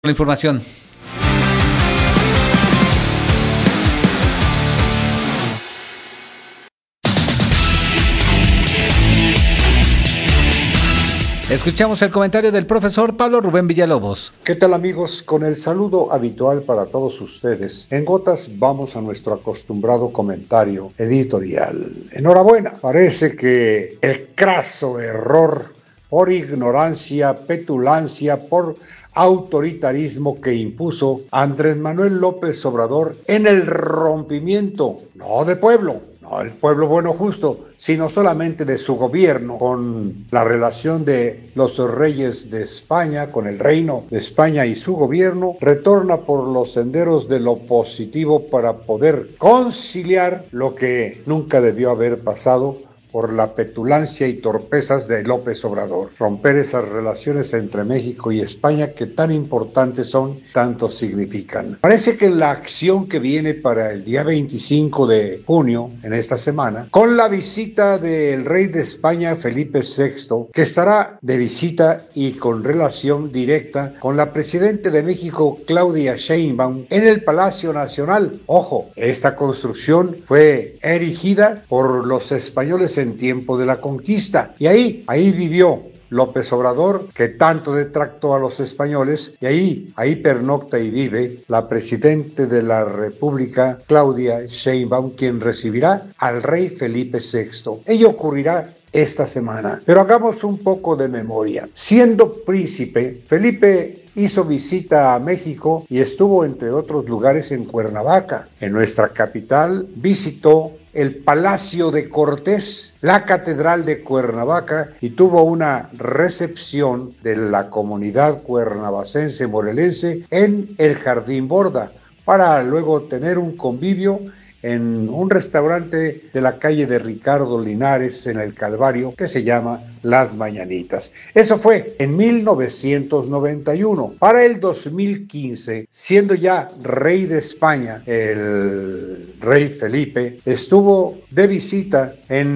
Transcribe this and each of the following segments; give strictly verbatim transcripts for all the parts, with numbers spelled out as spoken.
La información. Escuchamos el comentario del profesor Pablo Rubén Villalobos. ¿Qué tal, amigos? Con el saludo habitual para todos ustedes, en gotas vamos a nuestro acostumbrado comentario editorial. Enhorabuena, parece que el craso error por ignorancia, petulancia, por autoritarismo que impuso Andrés Manuel López Obrador en el rompimiento, no de pueblo, no el pueblo bueno justo, sino solamente de su gobierno, con la relación de los reyes de España, con el reino de España y su gobierno, retorna por los senderos de lo positivo para poder conciliar lo que nunca debió haber pasado por la petulancia y torpezas de López Obrador. Romper esas relaciones entre México y España que tan importantes son, tanto significan. Parece que la acción que viene para el día veinticinco de junio, en esta semana, con la visita del rey de España, Felipe sexto, que estará de visita y con relación directa con la presidenta de México, Claudia Sheinbaum, en el Palacio Nacional. Ojo, esta construcción fue erigida por los españoles en tiempo de la conquista, y ahí, ahí vivió López Obrador, que tanto detractó a los españoles, y ahí, ahí pernocta y vive la presidenta de la República, Claudia Sheinbaum, quien recibirá al rey Felipe sexto. Ello ocurrirá esta semana, pero hagamos un poco de memoria. Siendo príncipe, Felipe hizo visita a México y estuvo, entre otros lugares, en Cuernavaca. En nuestra capital visitó el Palacio de Cortés, la Catedral de Cuernavaca, y tuvo una recepción de la comunidad cuernavacense morelense en el Jardín Borda, para luego tener un convivio en un restaurante de la calle de Ricardo Linares, en el Calvario, que se llama Las Mañanitas. Eso fue en mil novecientos noventa y uno. Para el dos mil quince, siendo ya rey de España, el rey Felipe estuvo de visita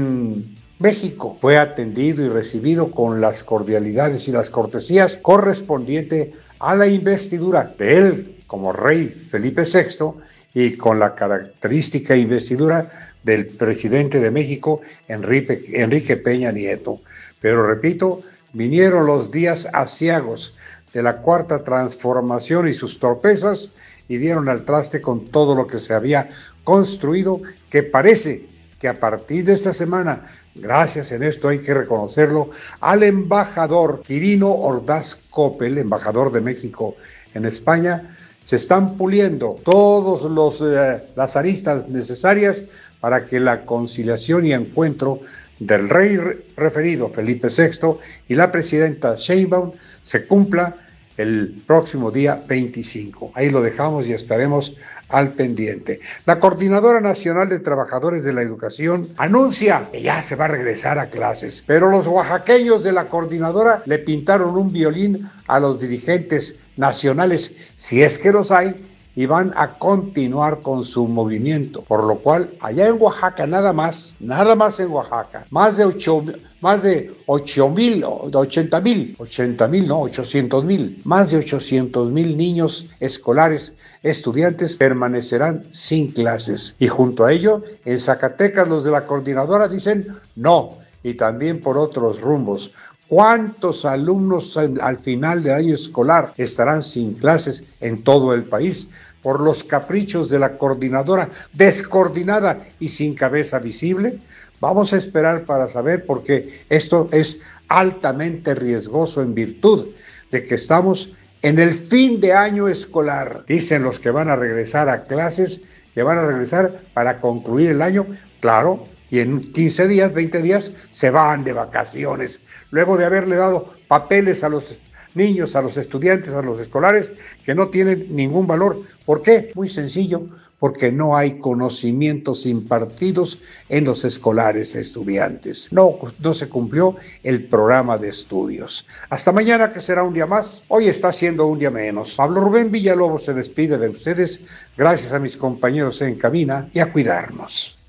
en México. Fue atendido y recibido con las cordialidades y las cortesías correspondientes a la investidura de él como rey Felipe sexto, y con la característica investidura del presidente de México, Enrique, Enrique Peña Nieto. Pero repito, vinieron los días aciagos de la Cuarta Transformación y sus torpezas, y dieron al traste con todo lo que se había construido, que parece que a partir de esta semana, gracias, en esto hay que reconocerlo, al embajador Quirino Ordaz Coppel, embajador de México en España, se están puliendo todas eh, las aristas necesarias para que la conciliación y encuentro del rey referido, Felipe sexto, y la presidenta Sheinbaum se cumpla el próximo día veinticinco. Ahí lo dejamos y estaremos al pendiente. La Coordinadora Nacional de Trabajadores de la Educación anuncia que ya se va a regresar a clases, pero los oaxaqueños de la coordinadora le pintaron un violín a los dirigentes nacionales, si es que los hay, y van a continuar con su movimiento, por lo cual allá en Oaxaca nada más, nada más en Oaxaca, más de ocho, más de ocho mil, ochenta mil, ochenta mil, no, ochocientos mil, más de ochocientos mil niños escolares, estudiantes, permanecerán sin clases. Y junto a ello, en Zacatecas los de la coordinadora dicen no, y también por otros rumbos. ¿Cuántos alumnos al final del año escolar estarán sin clases en todo el país por los caprichos de la coordinadora descoordinada y sin cabeza visible? Vamos a esperar para saber, porque esto es altamente riesgoso en virtud de que estamos en el fin de año escolar. Dicen los que van a regresar a clases que van a regresar para concluir el año, claro, y en quince días, veinte días, se van de vacaciones, luego de haberle dado papeles a los niños, a los estudiantes, a los escolares, que no tienen ningún valor. ¿Por qué? Muy sencillo, porque no hay conocimientos impartidos en los escolares estudiantes. No, no se cumplió el programa de estudios. Hasta mañana, que será un día más. Hoy está siendo un día menos. Pablo Rubén Villalobos se despide de ustedes. Gracias a mis compañeros en cabina y a cuidarnos.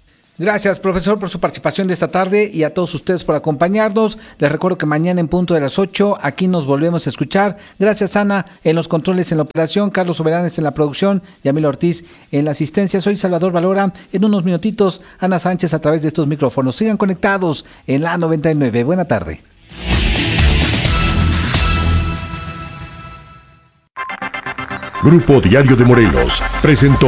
Gracias, profesor, por su participación de esta tarde y a todos ustedes por acompañarnos. Les recuerdo que mañana en punto de las ocho, aquí nos volvemos a escuchar. Gracias, Ana, en los controles, en la operación, Carlos Soberanes en la producción, Yamil Ortiz en la asistencia. Soy Salvador Valora. En unos minutitos, Ana Sánchez a través de estos micrófonos. Sigan conectados en la noventa y nueve. Buena tarde. Grupo Diario de Morelos presentó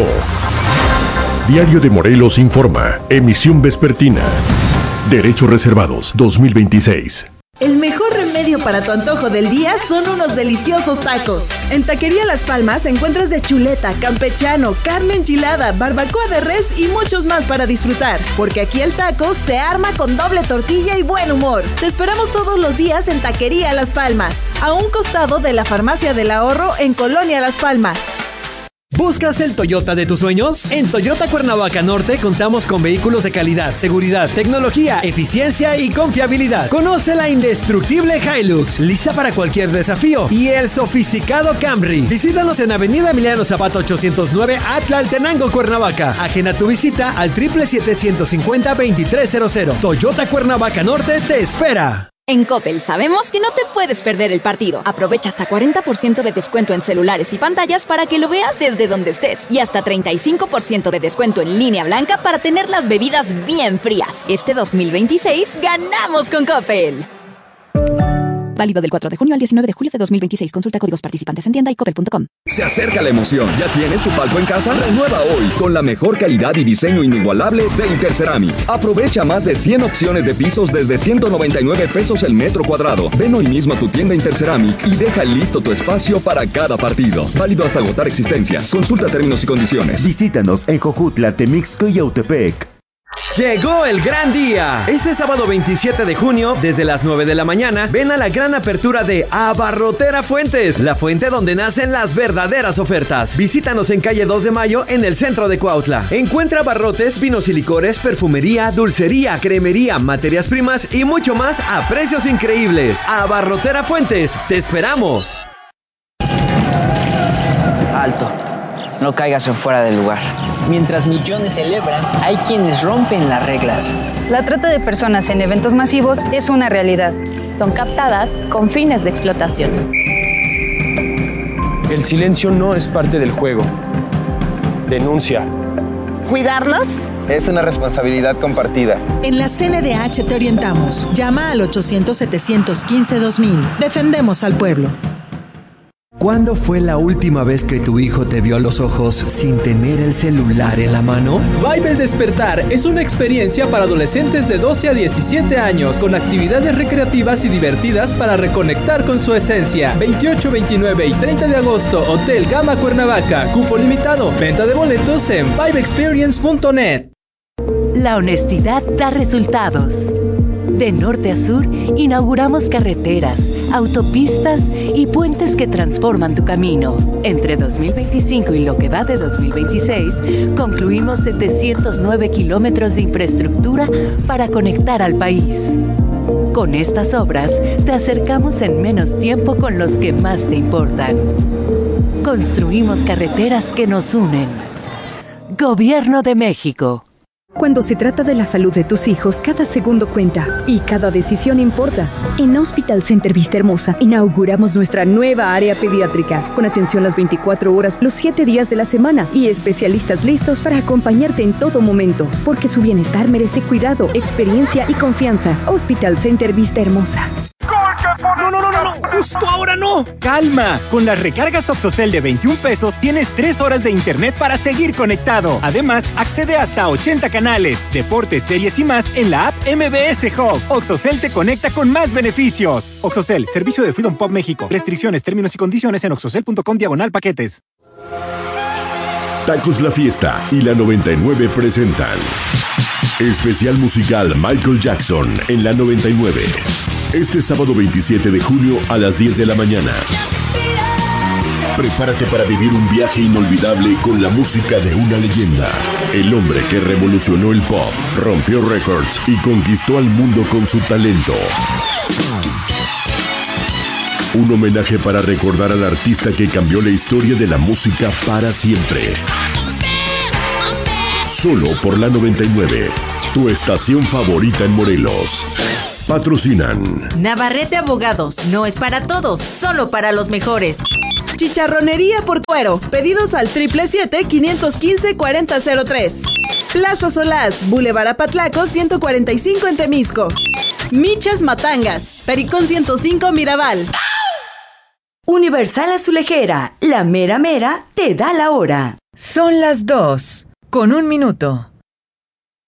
Diario de Morelos Informa, emisión vespertina. Derechos reservados dos mil veintiséis. El mejor remedio para tu antojo del día son unos deliciosos tacos. En Taquería Las Palmas encuentras de chuleta, campechano, carne enchilada, barbacoa de res y muchos más para disfrutar. Porque aquí el taco se arma con doble tortilla y buen humor. Te esperamos todos los días en Taquería Las Palmas, a un costado de la Farmacia del Ahorro en Colonia Las Palmas. ¿Buscas el Toyota de tus sueños? En Toyota Cuernavaca Norte contamos con vehículos de calidad, seguridad, tecnología, eficiencia y confiabilidad. Conoce la indestructible Hilux, lista para cualquier desafío, y el sofisticado Camry. Visítanos en Avenida Emiliano Zapata ochocientos nueve, Atlaltenango, Cuernavaca. Agenda tu visita al siete siete siete cinco cero, dos tres cero cero. Toyota Cuernavaca Norte te espera. En Coppel sabemos que no te puedes perder el partido. Aprovecha hasta cuarenta por ciento de descuento en celulares y pantallas para que lo veas desde donde estés. Y hasta treinta y cinco por ciento de descuento en línea blanca para tener las bebidas bien frías. Este dos mil veintiséis ganamos con Coppel. Válido del cuatro de junio al diecinueve de julio de dos mil veintiséis. Consulta códigos participantes en tienda y coppel punto com. Se acerca la emoción. ¿Ya tienes tu palco en casa? Renueva hoy con la mejor calidad y diseño inigualable de Interceramic. Aprovecha más de cien opciones de pisos desde ciento noventa y nueve pesos el metro cuadrado. Ven hoy mismo a tu tienda Interceramic y deja listo tu espacio para cada partido. Válido hasta agotar existencias. Consulta términos y condiciones. Visítanos en Jojutla, Temixco y Yautepec. Llegó el gran día. Este sábado veintisiete de junio, desde las nueve de la mañana, ven a la gran apertura de Abarrotera Fuentes, la fuente donde nacen las verdaderas ofertas. Visítanos en calle dos de mayo, en el centro de Cuautla. Encuentra abarrotes, vinos y licores, perfumería, dulcería, cremería, materias primas y mucho más a precios increíbles. Abarrotera Fuentes, te esperamos. Alto. No caigas en fuera del lugar. Mientras millones celebran, hay quienes rompen las reglas. La trata de personas en eventos masivos es una realidad. Son captadas con fines de explotación. El silencio no es parte del juego. Denuncia. ¿Cuidarlos? Es una responsabilidad compartida. En la C N D H te orientamos. Llama al ochocientos, setecientos quince, dos mil. Defendemos al pueblo. ¿Cuándo fue la última vez que tu hijo te vio a los ojos sin tener el celular en la mano? Vibe el Despertar es una experiencia para adolescentes de doce a diecisiete años con actividades recreativas y divertidas para reconectar con su esencia. veintiocho, veintinueve y treinta de agosto, Hotel Gama Cuernavaca. Cupo limitado. Venta de boletos en vibe experience punto net. La honestidad da resultados. De norte a sur, inauguramos carreteras, autopistas y puentes que transforman tu camino. Entre dos mil veinticinco y lo que va de dos mil veintiséis, concluimos setecientos nueve kilómetros de infraestructura para conectar al país. Con estas obras, te acercamos en menos tiempo con los que más te importan. Construimos carreteras que nos unen. Gobierno de México. Cuando se trata de la salud de tus hijos, cada segundo cuenta y cada decisión importa. En Hospital Center Vista Hermosa inauguramos nuestra nueva área pediátrica, con atención las veinticuatro horas, los siete días de la semana y especialistas listos para acompañarte en todo momento, porque su bienestar merece cuidado, experiencia y confianza. Hospital Center Vista Hermosa. No, no, no, no, no, justo ahora no. Calma, con las recargas Oxocel de veintiún pesos tienes tres horas de internet para seguir conectado. Además, accede hasta a ochenta canales, deportes, series y más en la app M B S Hub. Oxocel te conecta con más beneficios. Oxocel, servicio de Freedom Pop México. Restricciones, términos y condiciones en oxocel punto com diagonal paquetes. Tacos La Fiesta y la noventa y nueve presentan especial musical Michael Jackson en la noventa y nueve. Este sábado veintisiete de julio a las diez de la mañana. Prepárate para vivir un viaje inolvidable con la música de una leyenda. El hombre que revolucionó el pop, rompió récords y conquistó al mundo con su talento. Un homenaje para recordar al artista que cambió la historia de la música para siempre. Solo por la noventa y nueve. tu estación favorita en Morelos. Patrocinan Navarrete Abogados, no es para todos, solo para los mejores. Chicharronería por Cuero, pedidos al triple siete, quinientos quince, cuarenta cero tres. Plaza Solás, Boulevard Apatlaco, ciento cuarenta y cinco en Temisco. Michas Matangas, Pericón ciento cinco, Mirabal. Universal Azulejera, la mera mera te da la hora. Son las dos, con un minuto.